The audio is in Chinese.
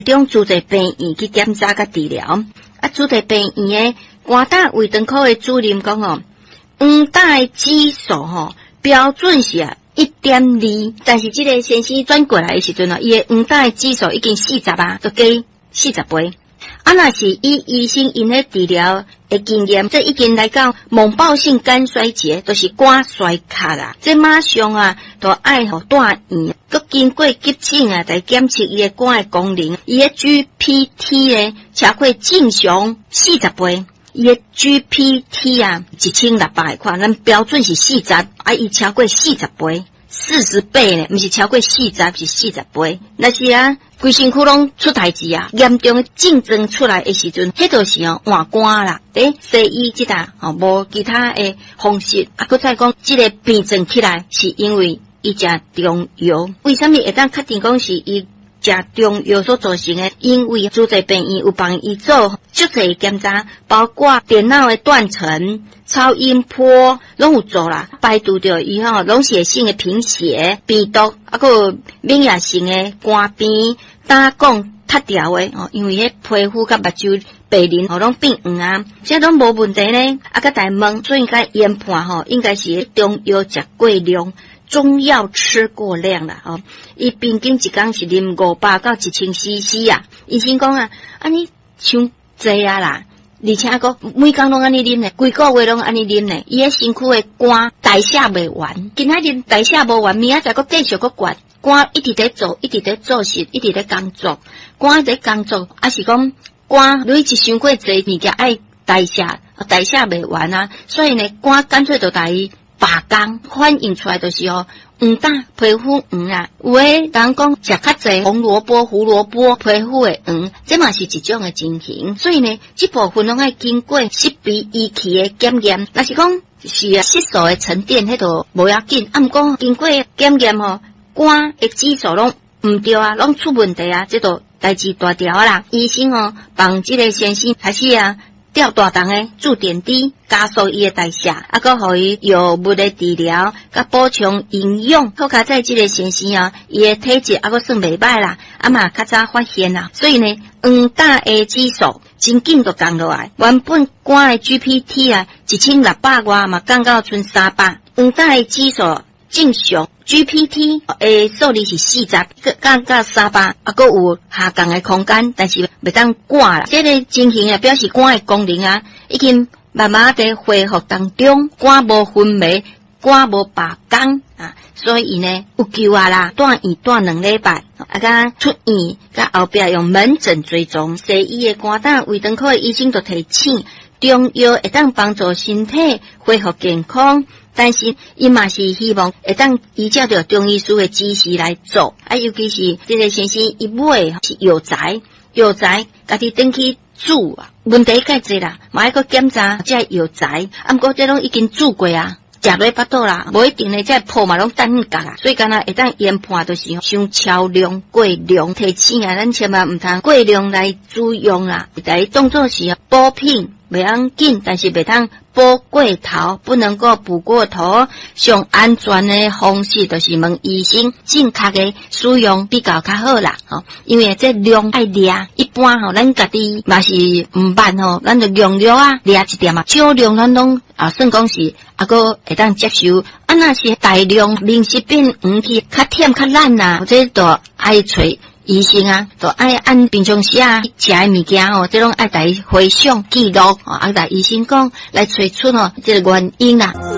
中主治病院去检查甲治疗。主治病院的肝胆胃肠科的主任讲哦，黄疸指数标准是1.2，但是这个先生转过来的时阵伊的黄疸指数已经40啊，都加40倍。若是医生因咧治疗的经验，这已经来到猛暴性肝衰竭，就是肝衰竭啦。这马上就爱带院，佮经过急诊来检测伊的肝的功能，伊的 GPT 咧超过正常40倍。伊的 GPT 1600块，咱标准是40，伊超过40倍，40倍呢，不是超过40，是40倍。那是规身躯拢出代志严重的症状出来的时阵，迄就是换肝啦。西医这搭无其他的方式，佮再讲这个病症起来，是因为伊食中药。为什么会当确定讲是伊食中药所造成的？因为主治病院有帮伊做足侪检查，包括电脑的断层、超音波拢有做啦，排除掉伊溶血性的贫血、病毒，佮免疫性的肝病、胆管塌掉的因为迄皮肤甲目睭白鳞拢变黄这拢无问题呢。佮大问，所以应该研判应该是中药食过量。中药吃过量啦伊平均一天是啉500到1000cc医生讲你伤济啦，而且个每天拢安尼啉咧，规个月拢安尼啉咧，伊个身躯的肝代谢未完，今仔日代谢无完，明仔载继续灌，肝一直在做，一直在做事，一直在工作，肝在工作，是讲肝累积伤过济物件爱代谢未完所以呢，肝干脆就带伊罢工，反映出来就是黄疸皮肤黄有的人讲食较济红萝卜、胡萝卜，皮肤会黄，这嘛是一种的情形。所以呢，这部分拢要经过识别仪器的检验。若是讲是色素的沉淀，迄度无要紧。毋过经过检验肝的指数拢毋对拢出问题这度代志大条啦。医生帮这个先生开始吊大档的注点滴，加速伊的代谢，佮互伊药物的治疗，佮补充营养。好加在这个先生伊的体质佮算袂歹啦，嘛较早发现啦。所以呢，黄疸的指数真紧就降落来，原本肝的 GPT 1600外嘛降到剩300，黄疸的指数正常 GPT 的数字是40，降到300，还有下降的空间，但是袂当挂啦。这个情形表示肝的功能已经慢慢地恢复当中，肝无昏迷，肝无罢工所以呢有救啦，住院住2礼拜，甲出院，甲后壁用门诊追踪。西医的肝胆胃肠科的医生就提醒，中药会当帮助身体恢复健康。但是伊嘛是希望会当依照着中医师的指示来做尤其是这个先生伊买是药材家己登去煮问题介济啦，嘛要搁检查这药材不过这拢已经煮过食落巴肚啦，无一定呢，这泡嘛拢等价所以敢若会当研判就是伤超量、过量提醒咱千万毋通过量来使用来当作是补品。袂要紧，但是袂通补过头，不能够补过头。上安全的方式就是问医生正确的使用比较较好啦。因为这量爱抓，一般咱家己嘛是毋捌咱就量抓一点少量咱拢算讲是个会当接受。若是大量零食品去较忝较烂或者就爱找医生就爱按平常时食的物件这拢爱来回想记录带医生讲来找出这个原因啦。